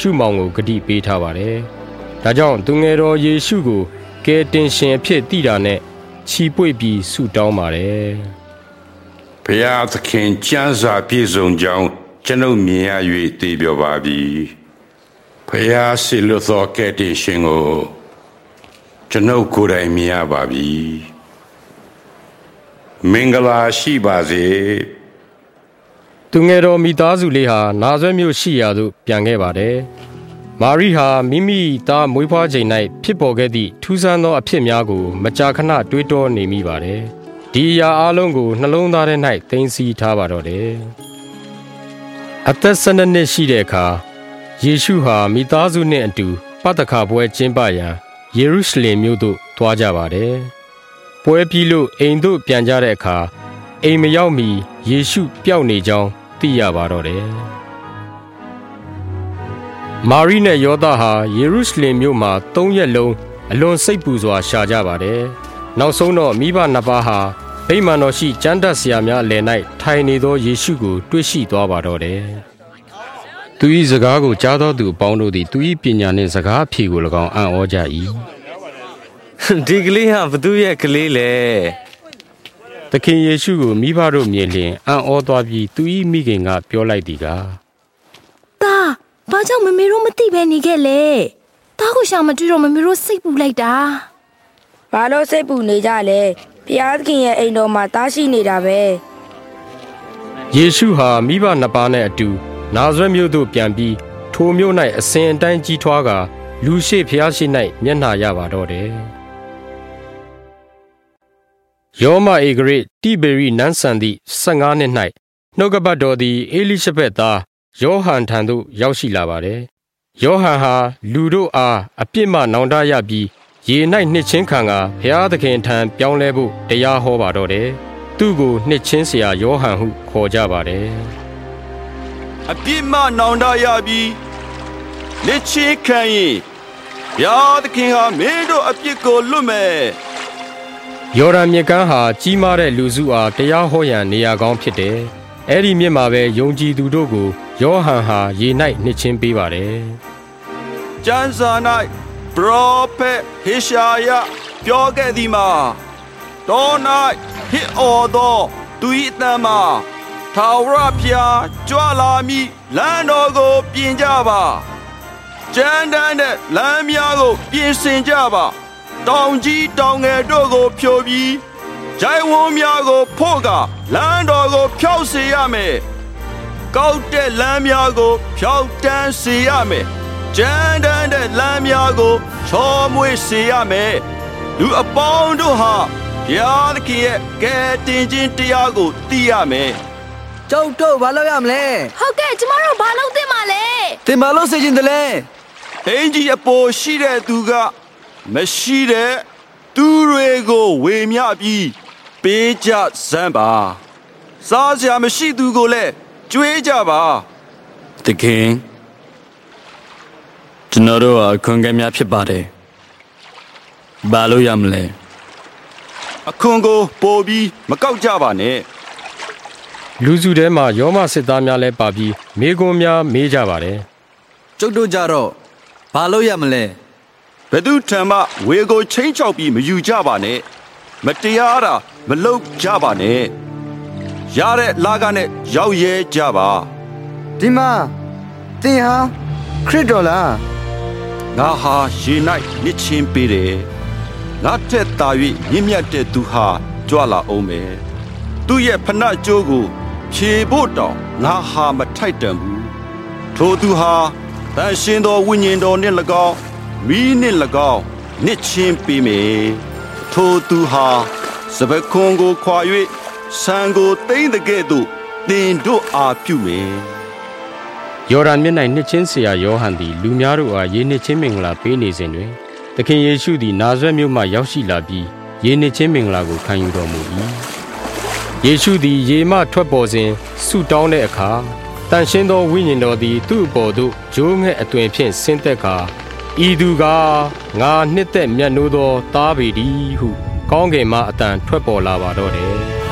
ရှုမောင်ကိုဂတိပေးထားပါတယ်။ဒါကြောင့်သူငယ်တော်ယေရှုကိုကယ်တင်ရှင်အဖြစ်သိတာနဲ့ချီးပွေပြီးဆုတောင်းပါတယ်။ဘုရားသခင်ကျမ်းစာပြည့်စုံကြောင်းကျွန်ုပ်မြင်ရ၍သိပြောပါပြီ။ဘုရားဆီလွတ်သောကယ်တင်ရှင်ကိုကျွန်ုပ်ကိုယ်တိုင်မြင်ရပါပြီ။မင်္ဂလာရှိပါစေ။သူငယ်တော်မိသားစုလေးဟာနာဇရက်မြို့ရှိရာသို့ပြန်ခဲ့ပါတယ်။မာရိဟာမိမိသားမွေးဖွားချိန်၌ဖြစ်ပေါ်ခဲ့သည့်ထူးဆန်းသောအဖြစ်များကိုမကြာခဏတွေးတောနေမိပါတယ်။ဒီအရာအလုံးကိုနှလုံးသားထဲ၌သိမ်းဆည်းထားပါတော့တယ်။အသက်12နှစ်ရှိတဲ့အခါယေရှုဟာမိသားစုနှင့်အတူပသခါပွဲကျင်းပရန်ယေရုရှလင်မြို့သို့သွားကြပါတယ်။ပွဲပြီးလို့အိမ်သို့ပြန်ကြတဲ့အခါအိမ်မရောက်မီယေရှုပျောက်နေကြောင်းသိရပါတော့တယ်။မာရိနဲ့ယောသဟာယေရုရှလင်မြို့မှာ3ရက်လုံးအလွန်စိတ်ပူစွာရှာကြပါတယ်။နောက်ဆုံးတော့မိဘနှစ်ပါးဟာဗိမာန်တော်ရှိကျမ်းတတ်ဆရာများအလယ်၌ထိုင်နေသောယေရှုကိုတွေ့ရှိသွားပါတော့တယ်။သူ၏စကားကိုကြားသောသူအပေါင်းတို့သည်သူ၏ပညာနှင့်စကားအဖြေကို၎င်းအံ့ဩကြ၏။ဒီကလေးဟာဘသူရဲ့ကလေးလဲ။သခင်ယေရှုကိုမိဘတို့မြင်လျင်အံ့ဩသွားပြီးသူ၏မိခင်ကပြောလိုက်သည်ကတာဘာကြောင့်မမေတို့မသိပဲနေခဲ့လဲတားကိုရှာမတွေ့တော့မမေတို့စိတ်ပူလိုက်တာဘာလို့စိတ်ပူနေကြလဲဘုရားသခင်ရဲ့အိမ်တော်မှာတားရှိနေတာပဲယေရှုဟာမိဘနှစ်ပါးနဲ့အတူနာဇရက်မြို့သို့ပြန်ပြီးထိုမြို့၌အစဉ်အတိုင်းကြီးထွားကာလူရှိဘုရားရှိ၌မျက်နှာရပါတော့တယ်ယောမဧကရစ်တိဘေရိနန်းဆန်သည့်15နှစ်၌နှုတ်ကပတ်တော်သည်အေလိရှဘက်သားယောဟန်ထံသို့ရောက်ရှိလာပါတယ်။ယောဟန်ဟာလူတို့အားအပြစ်မှနောင်တရပြီးရေ၌နှစ်ချင်းခံကဘုရားသခင်ထံပြောင်းလဲဖို့တရားဟောပါတော့တယ်။သူ့ကိုနှစ်ချင်းဆရာယောဟန်ဟုခေါ်ကြပါတယ်။အပြစ်မှနောင်တရပြီးနှစ်ချင်းခံရင်ဘုရားသခင်ဟာမင်းတို့အပြစ်ကိုလွတ်မယ်။ယော်ဒန်မြစ်ကမ်းဟာကြီးမားတဲ့လူစုအားတရားဟောရန်နေရာကောင်းဖြစ်တယ်။အဲ့ဒီမြစ်မှာပဲယုံကြည်သူတို့ကိုယောဟန်ဟာရေ၌နှစ်ချင်းပေးပါတယ်။ကျမ်းစာ၌ပရောဖက်ဟေရှာယပြောခဲ့သည်မှာတော၌ဟစ်အော်သောသူ၏အသံမှာထာဝရဘုရားကြွလာမည်လမ်းတော်ကိုပြင်ကြပါ။ကျမ်းတမ်းတဲ့လမ်းများကိုပြင်ဆင်ကြပါ။တောင်ကြီးတောင်ငယ်တို့ကိုဖြိုပြီးဂျိုင်ဝန်းများကိုဖို့ကလမ်းတော်ကိုဖြောက်စေရမယ်။ကောက်တဲ့လမ်းများကိုဖြောက်တန်းစေရမယ်။ကျမ်းတမ်းတဲ့လမ်းများကိုချောမွေ့စေရမယ်။လူအပေါင်းတို့ဟာဘုရားသခင်ရဲ့ကယ်တင်ခြင်းတရားကိုသိရမယ်။ကျောက်တို့ဘာလုပ်ရမလဲ။ဟုတ်ကဲ့ကျမတို့ဘာလုပ်သင့်ပါလဲ။သင်ဘာလုပ်စေချင်တယ်လဲ။အင်ကြီးအပေါ်ရှိတဲ့သူကမရှိတဲ့သူတွေကိုဝေမျှပြီးပေးကြစမ်းပါ။စားစရာမရှိသူကိုလည်းကျွေးကြပါ။သခင်ကျွန်တော်တို့အခွင့်အရေးများဖြစ်ပါတယ်။ဘာလို့ရမလဲ။အခွင့်ကိုပို့ပြီးမကောက်ကြပါနဲ့။လူစုထဲမှာယောမစစ်သားများလည်းပါပြီးမိကွန်းများမေးကြပါတယ်။ကျုပ်တို့ကြတော့ဘာလို့ရမလဲ။ဘယ်သူထံမှဝေကိုချင်းချောက်ပြီးမယူကြပါနဲ့။မတရားတာမလုပ်ကြပါနဲ့။ရတဲ့လာကနဲ့ရောက်ရဲကြပါဒီမှာသင်ဟာခရစ်တော်လားငါဟာရေ၌နှစ်ချင်းပေးတယ်ငါထက်သာ၍မြင့်မြတ်တဲ့သူဟာကြွလာအောင်မယ်သူ့ရဲ့ဖဏကြိုးကိုဖြေဖို့တောင်ငါဟာမထိုက်တန်ဘူးထိုသူဟာတန်ရှင်သောဝိညာဉ်တော်နှင့်၎င်းမိနှင့်၎င်းနှစ်ချင်းပေးမယ်ထိုသူဟာစပခွန်ကိုခွာ၍ဆံကိုသိမ့်တဲ့ကဲ့သို့သင်တို့အားပြုမယ်ယော်ဒန်မြစ်၌နှစ်ချင်းဆရာယောဟန်သည်လူများတို့အားရေနှစ်ချင်းမင်္ဂလာပေးနေစဉ်တွင်သခင်ယေရှုသည်နာဇရက်မြို့မှရောက်ရှိလာပြီးရေနှစ်ချင်းမင်္ဂလာကိုခံယူတော်မူ၏ယေရှုသည်ရေမှထွက်ပေါ်စဉ်ဆုတောင်းတဲ့အခါတန်ရှင်းသောဝိညာဉ်တော်သည်သူ့အပေါ်သို့ဂျိုးငှက်အသွင်ဖြင့်ဆင်းသက်ကာဤသူကငါနှစ်သက်မြတ်နိုးသောသားပေတည်းဟုကောင်းကင်မှအတန်ထွက်ပေါ်လာပါတော့တယ်